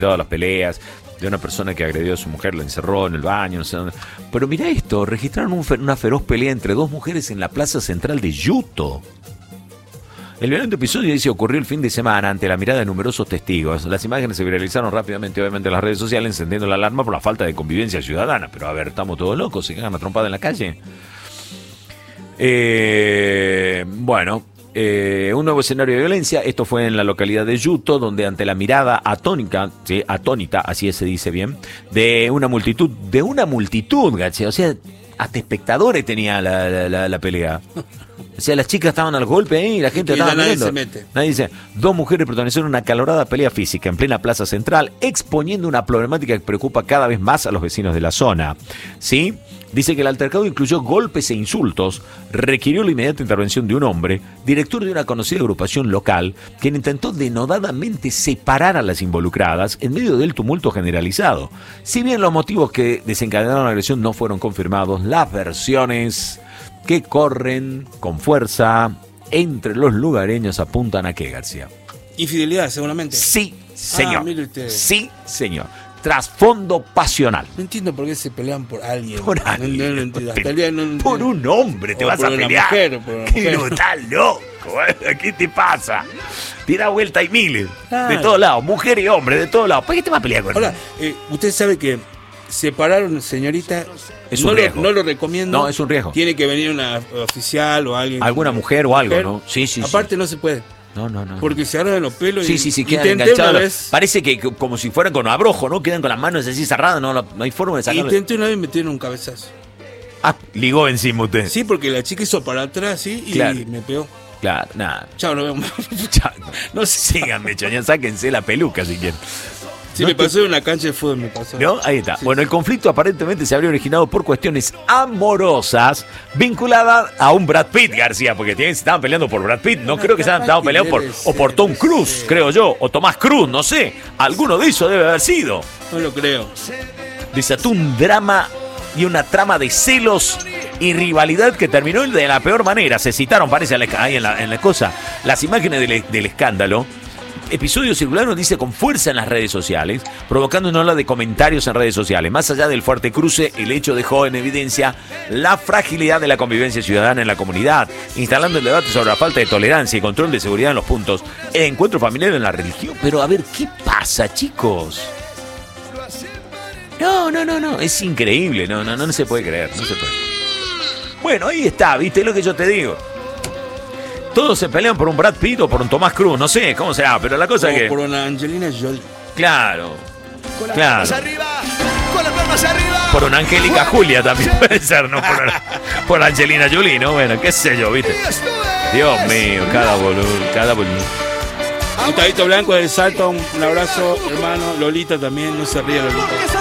todas las peleas de una persona que agredió a su mujer, la encerró en el baño, no sé dónde. Pero mirá esto, registraron una feroz pelea entre dos mujeres en la plaza central de Yuto. El violento episodio dice ocurrió el fin de semana ante la mirada de numerosos testigos. Las imágenes se viralizaron rápidamente, obviamente, en las redes sociales, encendiendo la alarma por la falta de convivencia ciudadana. Pero a ver, estamos todos locos, se cagan a trompada en la calle. Un nuevo escenario de violencia. Esto fue en la localidad de Yuto, donde ante la mirada atónita, así se dice bien, de una multitud, gache, o sea, hasta espectadores tenía la pelea. O sea, las chicas estaban al golpe ahí y la gente estaba mirando. Nadie dice. Dos mujeres protagonizaron una acalorada pelea física en plena plaza central, exponiendo una problemática que preocupa cada vez más a los vecinos de la zona. ¿Sí? Dice que el altercado incluyó golpes e insultos, requirió la inmediata intervención de un hombre, director de una conocida agrupación local, quien intentó denodadamente separar a las involucradas en medio del tumulto generalizado. Si bien los motivos que desencadenaron la agresión no fueron confirmados, las versiones que corren con fuerza entre los lugareños apuntan a qué, García. Infidelidad, seguramente. Sí, señor. Mire usted. Sí, señor. Trasfondo pasional. No entiendo por qué se pelean por alguien. Por alguien. No lo entiendo. Hasta el día no por un hombre te vas a pelear. Por una mujer. No, estás loco. ¿Qué te pasa? Tira vuelta y miles. Claro. De todos lados. Mujer y hombre, de todos lados. ¿Por qué te vas a pelear con él? Ahora, usted sabe que separaron, señorita. Es un riesgo. No lo recomiendo. No, es un riesgo. Tiene que venir una oficial o alguien. Alguna mujer o algo, ¿no? Sí. Aparte no se puede. No. Porque se agarran los pelos Sí, quedan enganchados. Parece que como si fueran con abrojo, ¿no? Quedan con las manos así cerradas, no hay forma de sacarlo. Intenté una vez meter un cabezazo. Ah, ligó encima usted. Sí, porque la chica hizo para atrás, ¿sí? Y claro. me pegó. Claro, nada. Chao, nos vemos. Chao. No síganme, chañán, sáquense la peluca si quieren. Sí, me pasó en una cancha de fútbol, me pasó. ¿No? Ahí está. Sí, bueno, el conflicto aparentemente se habría originado por cuestiones amorosas vinculadas a un Brad Pitt, García, porque se estaban peleando por Brad Pitt. No creo que se estaban peleando por Tom Cruise, creo yo, o Tomás Cruz, no sé. Alguno de esos debe haber sido. No lo creo. Desató un drama y una trama de celos y rivalidad que terminó de la peor manera. Se citaron, parece, ahí en la cosa, las imágenes del escándalo. Episodios circularon, dice, con fuerza en las redes sociales, provocando una ola de comentarios en redes sociales. Más allá del fuerte cruce, el hecho dejó en evidencia la fragilidad de la convivencia ciudadana en la comunidad, instalando el debate sobre la falta de tolerancia y control de seguridad en los puntos, el encuentro familiar en la religión. Pero a ver, ¿qué pasa, chicos? No, es increíble, no se puede creer, no se puede. Bueno, ahí está, ¿viste lo que yo te digo? Todos se pelean por un Brad Pitt o por un Tomás Cruz, no sé cómo será, pero la cosa es que... por una Angelina Jolie. Claro. Con las palmas arriba, con las palmas arriba. Por una Angélica Julia también puede ser, ¿no? Por Angelina Jolie, ¿no? Bueno, qué sé yo, ¿viste? Dios mío, cada boludo. Gustavito Blanco del Salto, un abrazo, hermano. Lolita también, no se ríe, Lolita.